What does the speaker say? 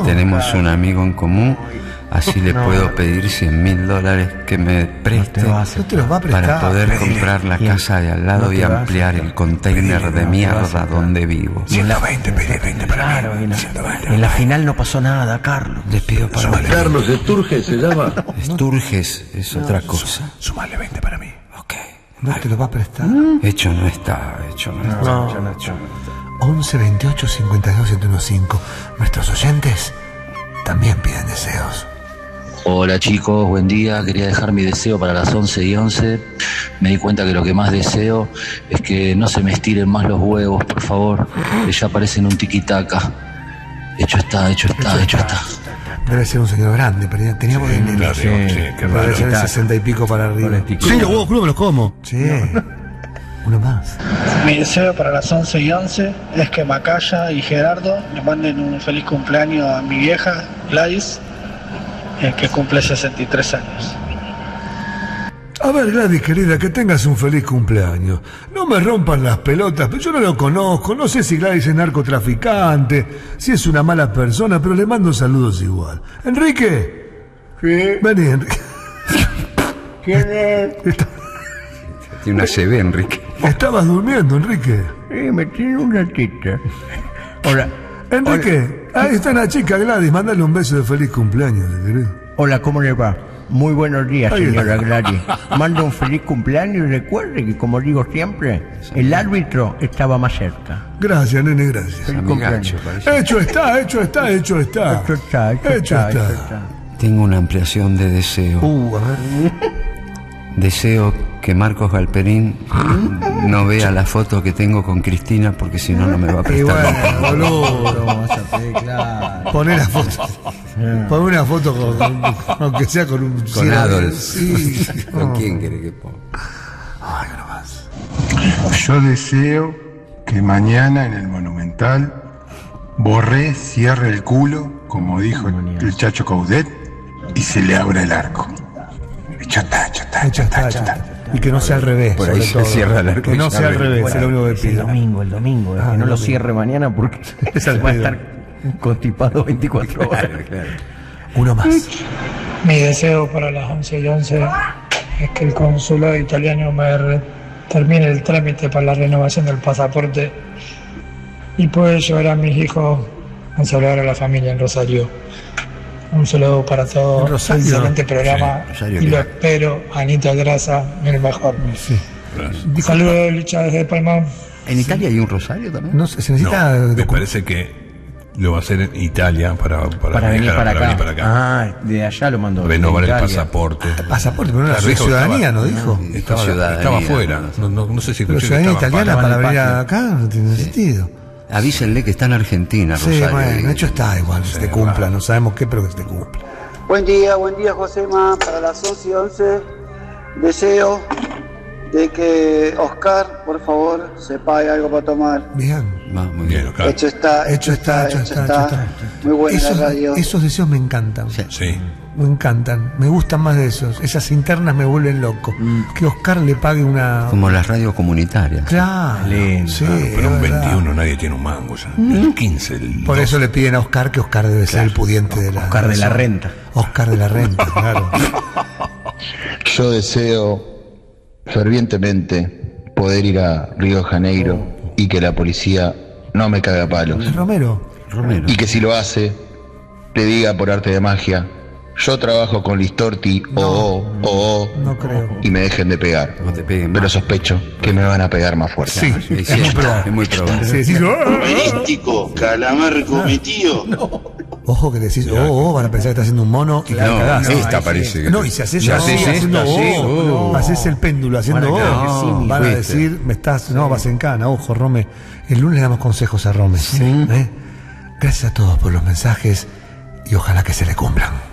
tenemos un amigo en común. Así le puedo pedir $100.000 que me preste No te los va a prestar. para poder comprar la casa de al lado y ampliar el container de mierda donde vivo. 120, pedí 20 para mí. En la final no pasó nada, Carlos. Les pido para Carlos Sturges se llama. Sturges es otra cosa. Sumale 20 para mí. Ok. ¿No te los va a prestar? Hecho no está. 11 28 52 715. Nuestros oyentes también piden deseos. Hola chicos, buen día. Quería dejar mi deseo para las 11:11. Me di cuenta que lo que más deseo es que no se me estiren más los huevos, por favor, que ya parecen un tiquitaca. Hecho está. Debe ser un señor grande, pero ya tenía por el Claro, sí, qué debe raro. ser 60 y pico para arriba. Sí, los huevos crudos me los como. Sí. Uno más. Mi deseo para las 11:11 es que Macaya y Gerardo le manden un feliz cumpleaños a mi vieja, Gladys, que cumple 63 años. A ver, Gladys, querida, que tengas un feliz cumpleaños. No me rompan las pelotas, pero yo no lo conozco. No sé si Gladys es narcotraficante, si es una mala persona, pero le mando saludos igual. ¿Enrique? Sí. Vení, Enrique. ¿Quién es? Tiene una CB, Enrique. Estabas durmiendo, Enrique. Sí, me tiene una tita. Hola. Enrique, ahí está la chica Gladys. Mándale un beso de feliz cumpleaños, querido. Hola, ¿cómo le va? Muy buenos días, Ahí señora está. Gladys. Mando un feliz cumpleaños y recuerde que, como digo siempre, el árbitro estaba más cerca. Gracias, nene, gracias. Feliz Amigacho, cumpleaños. parece. Hecho está. Hecho está. Hecho está. Tengo una ampliación de deseo. A ver. Deseo que Marcos Galperín no vea la foto que tengo con Cristina, porque si no, no me va a Y prestar. bueno, boludo. Poné la foto. Poné una foto aunque sea con un... Con Adolf. Sí. ¿Con quién quiere que ponga? Ay, no más. Yo deseo que mañana en el Monumental Borré cierre el culo, como dijo el Chacho Coudet, y se le abra el arco. Hecho está. Y que no sea al revés. Por ahí sobre se todo. cierra el arco Que y no se sea al abre. revés, Bueno, es lo único que es el pido. domingo, que no lo cierre mañana porque va a estar constipado 24 horas. Uno más. Mi deseo para las 11:11 es que el consulado italiano me termine el trámite para la renovación del pasaporte y pueda llevar a mis hijos a saludar a la familia en Rosario. Un saludo para todos. En Rosario. Excelente programa. Sí, Rosario, y lo bien. espero. Anita Grasa, el mejor. Sí. Saludos, Licha, desde Palma. ¿En Italia hay un Rosario también? No sé, se necesita... No, me parece que lo va a hacer en Italia para Venir para acá. venir para acá. Ah, de allá lo mandó. Renovar de el Italia. pasaporte. Pasaporte, pero no Claro, la dijo que ciudadanía, estaba- ¿no dijo? Estaba afuera. No sé si Pero escuché que ciudadanía estaba italiana afuera. para en el venir patio. acá no tiene sentido. Avísenle que está en Argentina, Sí, Rosario. bueno, hecho está igual, que se te cumpla, no sabemos qué, pero que se te cumpla. Buen día, Josema. Para las 11:11 deseo de que Oscar, por favor, se pague algo para tomar. Bien. Va, muy bien. Bien, Oscar. Hecho está. Muy buena la radio. Esos deseos me encantan. Sí. Me encantan, me gustan más de esos. Esas internas me vuelven loco. Que Oscar le pague una... Como las radios comunitarias. Claro, Lindo. sí, Pero es un verdad. 21 nadie tiene un mango ya. El 15, el Por 12. eso le piden a Oscar, que Oscar debe ser el pudiente de la... Oscar de la renta. Oscar de la renta, claro. Yo deseo fervientemente poder ir a Río de Janeiro y que la policía no me cague a palos. Romero. Y que si lo hace, le diga por arte de magia, yo trabajo con Listorti, No creo. y me dejen de pegar. No te peguen Pero más. sospecho que me van a pegar más fuerte. Sí, Sí, es muy probable. es muy probable. Si decís, Místico, calamar cometido. ojo que decís, van a pensar que estás haciendo un mono y la No, cagás. esta parece que... No, y si haces Ya así, haces haciendo esta, sí. haces el péndulo haciendo Van a creer que sí, mi van a fuiste. decir, vas en cana, ojo, Rome. El lunes le damos consejos a Rome. Gracias a todos por los mensajes y ojalá que se le cumplan.